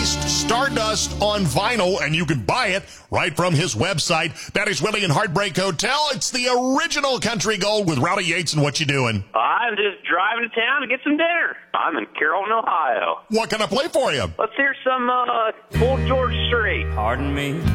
released Stardust on vinyl, and you can buy it right from his website. That is Willie and Heartbreak Hotel. It's the original Country Gold with Rowdy Yates and What You Doing. I'm just driving to town to get some dinner. I'm in Carrollton, Ohio. What can I play for you? Let's hear some Old George Strait. Pardon me